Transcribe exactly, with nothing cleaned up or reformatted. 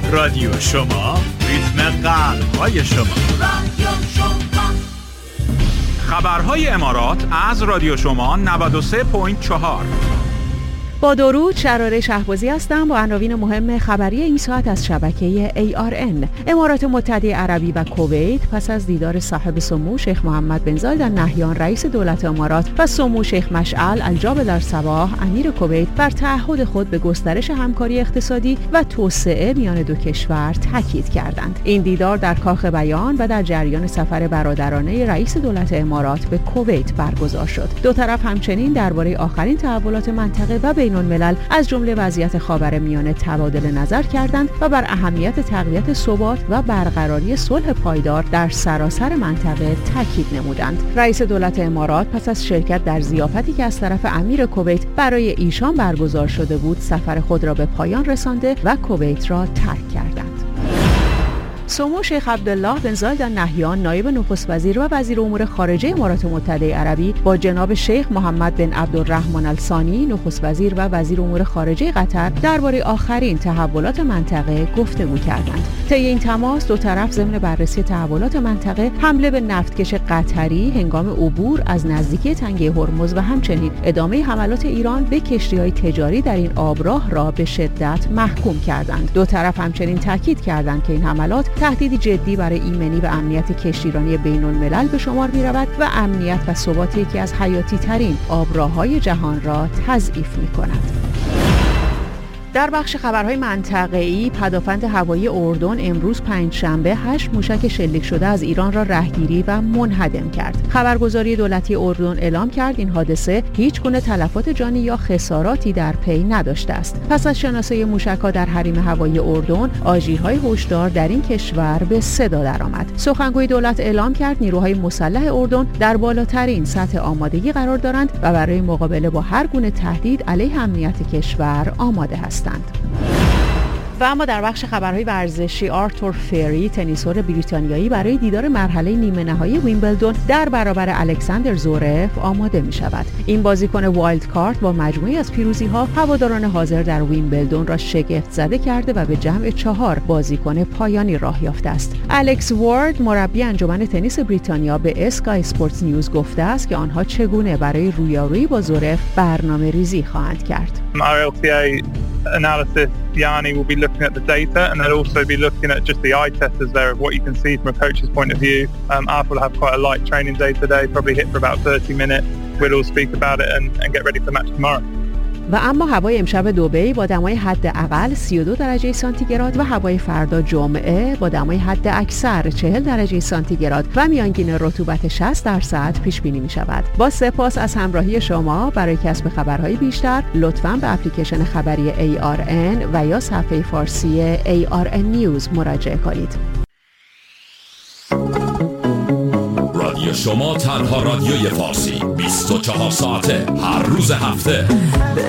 رادیو شما، ریتم قلب‌های شما. رادیو شما. خبرهای امارات از رادیو شما نود و سه ممیز چهار. با درود، شراره شهبازی هستم با عناوین مهم خبری این ساعت از شبکه ای آر ان. امارات متحده عربی و کویت پس از دیدار صاحب سمو شیخ محمد بن زاید النهیان رئیس دولت امارات و سمو شیخ مشعل الجابر الصباح امیر کویت بر تعهد خود به گسترش همکاری اقتصادی و توسعه میان دو کشور تاکید کردند. این دیدار در کاخ بیان و در جریان سفر برادرانه رئیس دولت امارات به کویت برگزار شد. دو طرف همچنین درباره آخرین تحولات منطقه و بین الملل از جمله وضعیت خاورمیانه تبادل نظر کردند و بر اهمیت تقویت ثبات و برقراری صلح پایدار در سراسر منطقه تاکید نمودند. رئیس دولت امارات پس از شرکت در ضیافتی که از طرف امیر کویت برای ایشان برگزار شده بود، سفر خود را به پایان رسانده و کویت را ترک کردند. سمو شیخ عبدالله بن زاید النهیان نایب نخست وزیر و وزیر امور خارجه امارات متحده عربی با جناب شیخ محمد بن عبدالرحمن الثانی نخست وزیر و وزیر امور خارجه قطر درباره آخرین تحولات منطقه گفتگو کردند. طی این تماس دو طرف ضمن بررسی تحولات منطقه، حمله به نفتکش قطری هنگام عبور از نزدیکی تنگه هرمز و همچنین ادامه حملات ایران به کشتی‌های تجاری در این آبراه را به شدت محکوم کردند. دو طرف همچنین تاکید کردند که این حملات تهدیدی جدی برای ایمنی و امنیت کشتیرانی بین الملل به شمار می رود و امنیت و ثبات یکی از حیاتی ترین آبراه‌های جهان را تضعیف می کند. در بخش خبرهای منطقه‌ای، پدافند هوایی اردن امروز پنجشنبه هشت موشک شلیک شده از ایران را رهگیری و منهدم کرد. خبرگزاری دولتی اردن اعلام کرد این حادثه هیچ گونه تلفات جانی یا خساراتی در پی نداشته است. پس از شناسایی موشک‌ها در حریم هوایی اردن، آژیرهای هشدار در این کشور به صدا درآمد. سخنگوی دولت اعلام کرد نیروهای مسلح اردن در بالاترین سطح آمادگی قرار دارند و برای مقابله با هر گونه تهدید علیه امنیت کشور آماده هستند. و اما در بخش خبرهای ورزشی، آرتور فری تنیسور بریتانیایی برای دیدار مرحله نیمه نهایی ویمبلدون در برابر الکساندر زورف آماده می شود. این بازیکن وایلد کارت با مجموعی از پیروزی ها هواداران حاضر در ویمبلدون را شگفت زده کرده و به جمع چهار بازیکن پایانی راه یافته است. الکس وارد مربی انجمن تنیس بریتانیا به اسکای اسپورتس نیوز گفته است که آنها چگونه برای رویارویی با زورف برنامه ریزی خواهند کرد. Analysis, Yanni will be looking at the data, and they'll also be looking at just the eye testers there of what you can see from a coach's point of view. Um, Arthur will have quite a light training day today, probably hit for about thirty minutes. We'll all speak about it and, and get ready for the match tomorrow. و اما هوای امشب دبی با دمای حداقل سی و دو درجه سانتیگراد و هوای فردا جمعه با دمای حد اکثر چهل درجه سانتیگراد و میانگین رطوبت شصت درصد پیش بینی می شود. با سپاس از همراهی شما. برای کسب خبرهای بیشتر لطفاً به اپلیکیشن خبری ای آر ان و یا صفحه فارسی ای آر ان نیوز مراجعه کنید. رادیو شما تنها رادیوی فارسی بیست و چهار ساعته هر روز هفته.